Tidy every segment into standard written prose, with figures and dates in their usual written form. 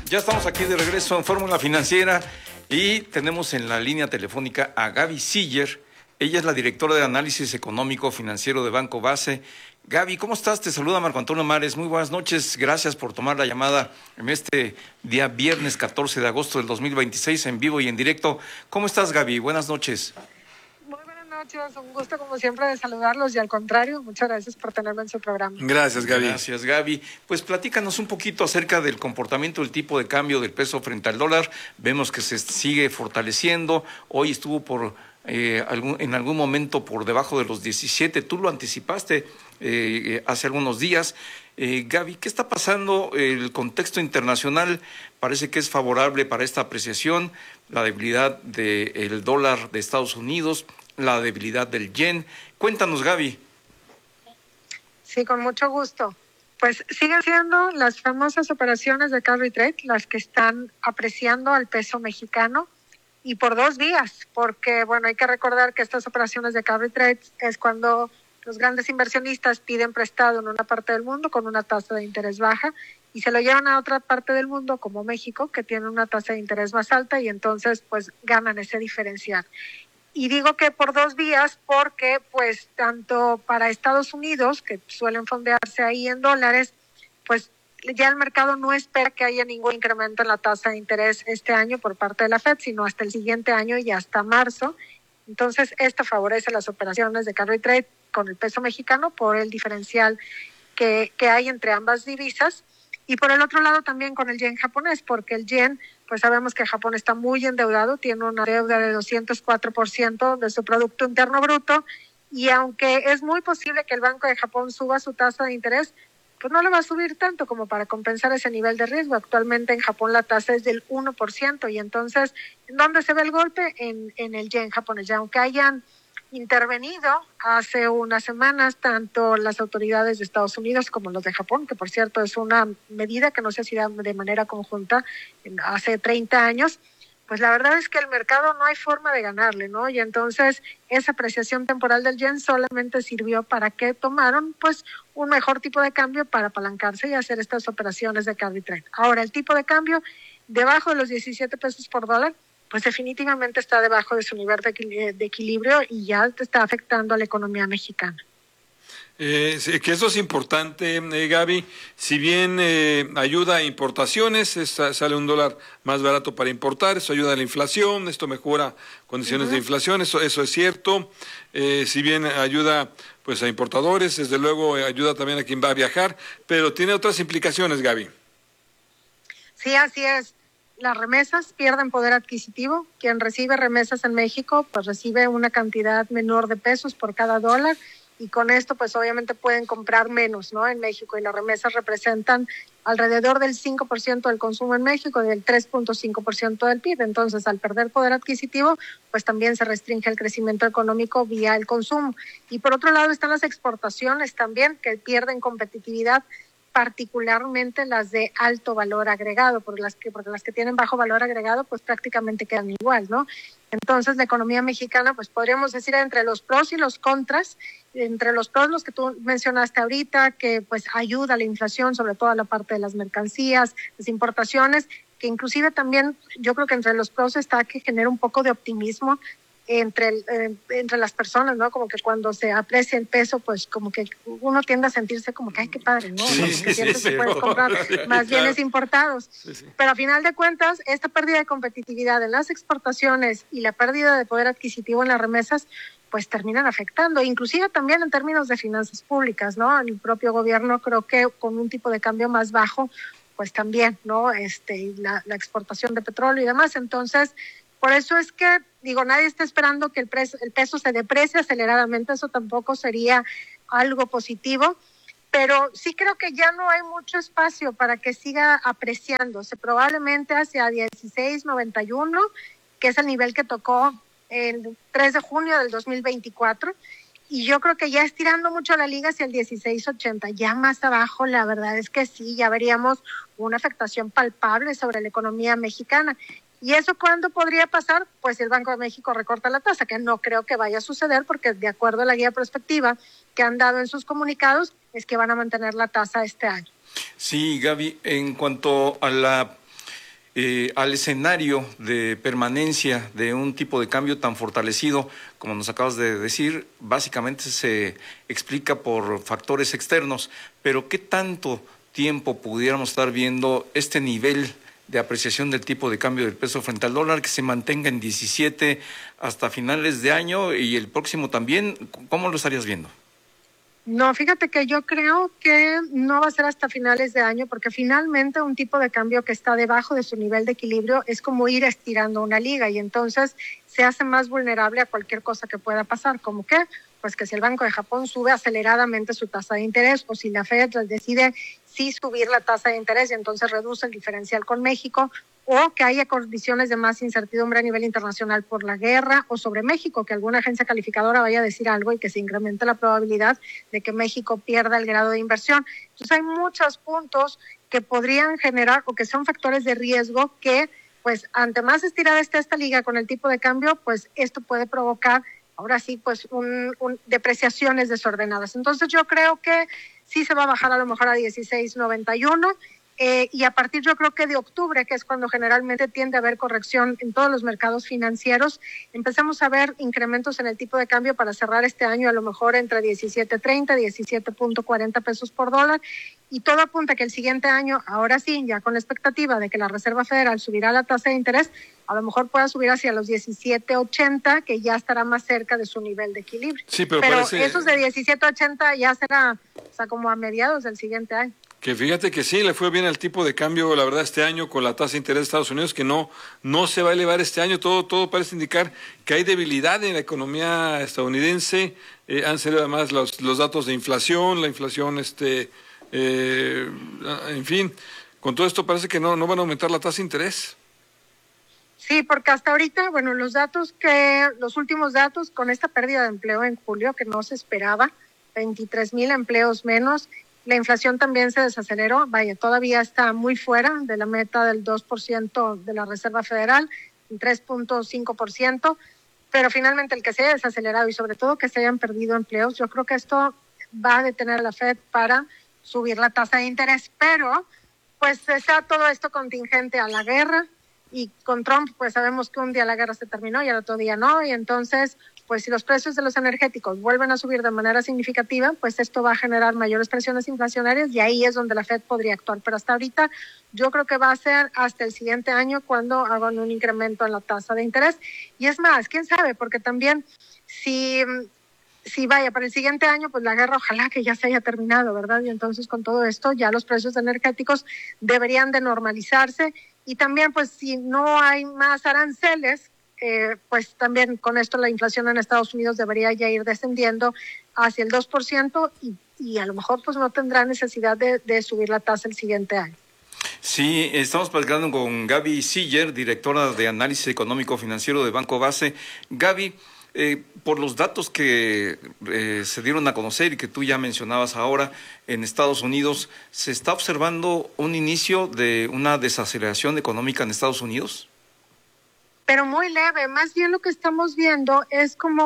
Ya estamos aquí de regreso en Fórmula Financiera y tenemos en la línea telefónica a Gaby Siller. Ella es la directora de Análisis Económico Financiero de Banco Base. Gaby, ¿cómo estás? Te saluda Marco Antonio Mares. Muy buenas noches. Gracias por tomar la llamada en este día viernes 14 de agosto del 2026 en vivo y en directo. ¿Cómo estás, Gaby? Buenas noches. Muy buenas noches. Un gusto, como siempre, de saludarlos y al contrario, muchas gracias por tenerme en su programa. Gracias, Gaby. Gracias, Gaby. Pues platícanos un poquito acerca del comportamiento del tipo de cambio del peso frente al dólar. Vemos que se sigue fortaleciendo. Hoy estuvo en algún momento por debajo de los 17. Tú lo anticipaste hace algunos días. Gaby, ¿qué está pasando? El contexto internacional parece que es favorable para esta apreciación, la debilidad del dólar de Estados Unidos, la debilidad del yen. Cuéntanos, Gaby. Sí, con mucho gusto. Pues siguen siendo las famosas operaciones de carry trade las que están apreciando al peso mexicano y por dos vías, porque bueno, hay que recordar que estas operaciones de carry trade es cuando los grandes inversionistas piden prestado en una parte del mundo con una tasa de interés baja y se lo llevan a otra parte del mundo como México, que tiene una tasa de interés más alta y entonces pues ganan ese diferencial. Y digo que por dos vías porque pues tanto para Estados Unidos, que suelen fondearse ahí en dólares, pues ya el mercado no espera que haya ningún incremento en la tasa de interés este año por parte de la Fed, sino hasta el siguiente año y hasta marzo. Entonces, esto favorece las operaciones de carry trade con el peso mexicano por el diferencial que hay entre ambas divisas. Y por el otro lado también con el yen japonés, porque el yen, pues sabemos que Japón está muy endeudado, tiene una deuda de 204% de su Producto Interno Bruto, y aunque es muy posible que el Banco de Japón suba su tasa de interés, pues no lo va a subir tanto como para compensar ese nivel de riesgo. Actualmente en Japón la tasa es del 1%, y entonces, ¿en dónde se ve el golpe? En el yen japonés. Ya aunque hayan intervenido hace unas semanas tanto las autoridades de Estados Unidos como los de Japón, que por cierto es una medida que no se hacía de manera conjunta hace 30 años, pues la verdad es que el mercado no hay forma de ganarle, ¿no? Y entonces esa apreciación temporal del yen solamente sirvió para que tomaron pues un mejor tipo de cambio para apalancarse y hacer estas operaciones de carry trade. Ahora, el tipo de cambio debajo de los 17 pesos por dólar, pues definitivamente está debajo de su nivel de equilibrio y ya está afectando a la economía mexicana. Sí, que eso es importante, Gaby. Si bien ayuda a importaciones, sale un dólar más barato para importar, eso ayuda a la inflación, esto mejora condiciones de inflación, eso es cierto. Si bien ayuda pues a importadores, desde luego ayuda también a quien va a viajar, pero tiene otras implicaciones, Gaby. Sí, así es. Las remesas pierden poder adquisitivo. Quien recibe remesas en México, pues recibe una cantidad menor de pesos por cada dólar, y con esto pues obviamente pueden comprar menos, ¿no? En México, y las remesas representan alrededor del 5% del consumo en México y del 3.5% del PIB. Entonces, al perder poder adquisitivo, pues también se restringe el crecimiento económico vía el consumo. Y por otro lado están las exportaciones también, que pierden competitividad, particularmente las de alto valor agregado, porque las que tienen bajo valor agregado pues prácticamente quedan igual, ¿no? Entonces la economía mexicana pues podríamos decir entre los pros y los contras. Entre los pros, los que tú mencionaste ahorita, que pues ayuda a la inflación, sobre todo a la parte de las mercancías, las importaciones, que inclusive también yo creo que entre los pros está que genera un poco de optimismo entre las personas, ¿no? Como que cuando se aprecia el peso, pues como que uno tiende a sentirse como que, ay, qué padre, ¿no? Sí, Que sientes que puedes comprar más bienes importados. Sí. Pero a final de cuentas, esta pérdida de competitividad en las exportaciones y la pérdida de poder adquisitivo en las remesas, pues terminan afectando, inclusive también en términos de finanzas públicas, ¿no? El propio gobierno creo que con un tipo de cambio más bajo, pues también, ¿no? La exportación de petróleo y demás. Entonces, por eso es que, digo, nadie está esperando que el peso se deprecie aceleradamente, eso tampoco sería algo positivo, pero sí creo que ya no hay mucho espacio para que siga apreciándose, probablemente hacia 16.91, que es el nivel que tocó el 3 de junio del 2024, y yo creo que ya estirando mucho la liga hacia el 16.80, ya más abajo, la verdad es que sí, ya veríamos una afectación palpable sobre la economía mexicana. ¿Y eso cuándo podría pasar? Pues si el Banco de México recorta la tasa, que no creo que vaya a suceder, porque de acuerdo a la guía prospectiva que han dado en sus comunicados, es que van a mantener la tasa este año. Sí, Gaby, en cuanto a la al escenario de permanencia de un tipo de cambio tan fortalecido como nos acabas de decir, básicamente se explica por factores externos, pero ¿qué tanto tiempo pudiéramos estar viendo este nivel de apreciación del tipo de cambio del peso frente al dólar que se mantenga en 17 hasta finales de año y el próximo también? ¿Cómo lo estarías viendo? No, fíjate que yo creo que no va a ser hasta finales de año, porque finalmente un tipo de cambio que está debajo de su nivel de equilibrio es como ir estirando una liga y entonces se hace más vulnerable a cualquier cosa que pueda pasar, como que pues que si el Banco de Japón sube aceleradamente su tasa de interés o si la Fed decide sí subir la tasa de interés y entonces reduce el diferencial con México, o que haya condiciones de más incertidumbre a nivel internacional por la guerra o sobre México, que alguna agencia calificadora vaya a decir algo y que se incremente la probabilidad de que México pierda el grado de inversión. Entonces hay muchos puntos que podrían generar o que son factores de riesgo que, pues, ante más estirada esté esta liga con el tipo de cambio, pues esto puede provocar ahora sí, pues depreciaciones desordenadas. Entonces yo creo que sí se va a bajar a lo mejor a 16.91 y a partir yo creo que de octubre, que es cuando generalmente tiende a haber corrección en todos los mercados financieros, empezamos a ver incrementos en el tipo de cambio para cerrar este año a lo mejor entre 17.30 y 17.40 pesos por dólar. Y todo apunta que el siguiente año, ahora sí, ya con la expectativa de que la Reserva Federal subirá la tasa de interés, a lo mejor pueda subir hacia los 17.80, que ya estará más cerca de su nivel de equilibrio. Sí, pero parece... esos de 17.80 ya será, o sea, como a mediados del siguiente año. Que fíjate que sí, le fue bien al tipo de cambio, la verdad, este año con la tasa de interés de Estados Unidos, que no se va a elevar este año. Todo parece indicar que hay debilidad en la economía estadounidense. Han salido además los datos de inflación, la inflación, en fin, con todo esto parece que no van a aumentar la tasa de interés. Sí, porque hasta ahorita, bueno, los últimos datos con esta pérdida de empleo en julio que no se esperaba, 23,000 empleos menos, la inflación también se desaceleró, vaya, todavía está muy fuera de la meta del 2% de la Reserva Federal, 3.5%, pero finalmente el que se haya desacelerado y sobre todo que se hayan perdido empleos, yo creo que esto va a detener a la Fed para subir la tasa de interés, pero pues está todo esto contingente a la guerra y con Trump pues sabemos que un día la guerra se terminó y al otro día no, y entonces pues si los precios de los energéticos vuelven a subir de manera significativa, pues esto va a generar mayores presiones inflacionarias y ahí es donde la Fed podría actuar, pero hasta ahorita yo creo que va a ser hasta el siguiente año cuando hagan un incremento en la tasa de interés, y es más, quién sabe, porque también si vaya, para el siguiente año, pues la guerra ojalá que ya se haya terminado, ¿verdad? Y entonces con todo esto ya los precios energéticos deberían de normalizarse y también pues si no hay más aranceles, pues también con esto la inflación en Estados Unidos debería ya ir descendiendo hacia el 2% y a lo mejor pues no tendrá necesidad de subir la tasa el siguiente año. Sí, estamos platicando con Gaby Siller, directora de Análisis Económico Financiero de Banco Base. Gaby, por los datos que se dieron a conocer y que tú ya mencionabas ahora, en Estados Unidos, ¿se está observando un inicio de una desaceleración económica en Estados Unidos? Pero muy leve, más bien lo que estamos viendo es como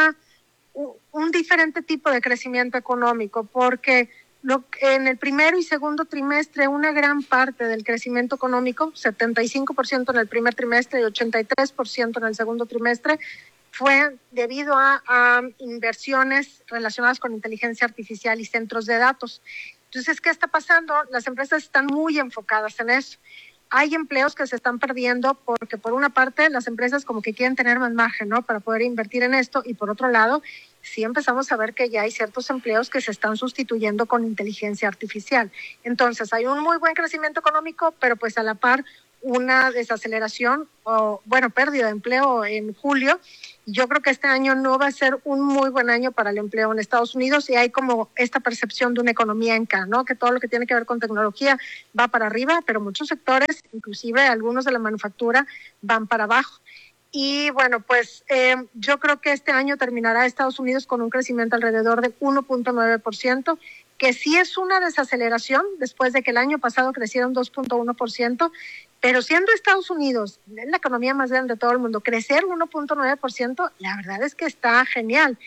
un diferente tipo de crecimiento económico, porque en el primero y segundo trimestre una gran parte del crecimiento económico, 75% en el primer trimestre y 83% en el segundo trimestre, fue debido a inversiones relacionadas con inteligencia artificial y centros de datos. Entonces, ¿qué está pasando? Las empresas están muy enfocadas en eso. Hay empleos que se están perdiendo porque por una parte las empresas como que quieren tener más margen, ¿no? Para poder invertir en esto, y por otro lado sí empezamos a ver que ya hay ciertos empleos que se están sustituyendo con inteligencia artificial. Entonces hay un muy buen crecimiento económico, pero pues a la par una desaceleración o, bueno, pérdida de empleo en julio. Yo creo que este año no va a ser un muy buen año para el empleo en Estados Unidos y hay como esta percepción de una economía en K, ¿no? Que todo lo que tiene que ver con tecnología va para arriba, pero muchos sectores, inclusive algunos de la manufactura, van para abajo. Y bueno, pues yo creo que este año terminará Estados Unidos con un crecimiento alrededor del 1.9%, que sí es una desaceleración después de que el año pasado crecieron 2.1%, pero siendo Estados Unidos la economía más grande de todo el mundo, crecer 1.9%, la verdad es que está genial.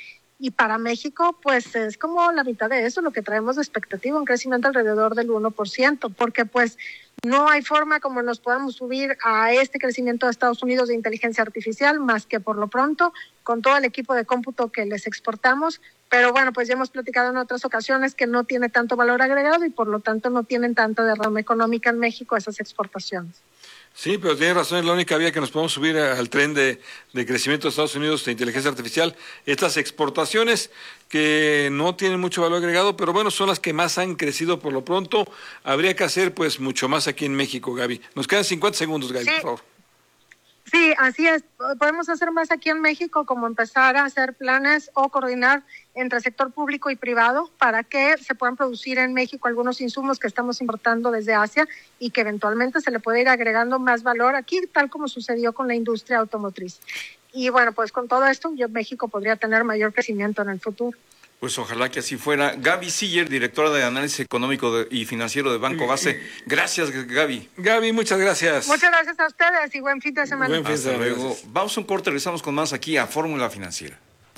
Y para México, pues es como la mitad de eso, lo que traemos de expectativa, un crecimiento alrededor del 1%, porque pues no hay forma como nos podamos subir a este crecimiento de Estados Unidos de inteligencia artificial, más que por lo pronto con todo el equipo de cómputo que les exportamos. Pero bueno, pues ya hemos platicado en otras ocasiones que no tiene tanto valor agregado y por lo tanto no tienen tanta derrama económica en México esas exportaciones. Sí, pero tienes razón, es la única vía que nos podemos subir al tren de crecimiento de Estados Unidos de inteligencia artificial. Estas exportaciones que no tienen mucho valor agregado, pero bueno, son las que más han crecido por lo pronto. Habría que hacer pues mucho más aquí en México, Gaby. Nos quedan 50 segundos, Gaby, Sí. por favor. Sí, así es. Podemos hacer más aquí en México, como empezar a hacer planes o coordinar entre sector público y privado para que se puedan producir en México algunos insumos que estamos importando desde Asia y que eventualmente se le puede ir agregando más valor aquí, tal como sucedió con la industria automotriz. Y bueno, pues con todo esto, México podría tener mayor crecimiento en el futuro. Pues ojalá que así fuera. Gaby Siller, directora de Análisis Económico y Financiero de Banco Base. Gracias, Gaby. Gaby, muchas gracias. Muchas gracias a ustedes y buen fin de semana. Buen fin de Hasta semana. luego. Vamos a un corte, regresamos con más aquí a Fórmula Financiera.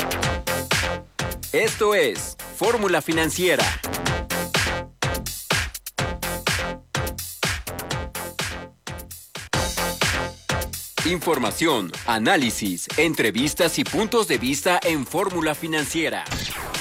Esto es Fórmula Financiera. Información, análisis, entrevistas y puntos de vista en Fórmula Financiera.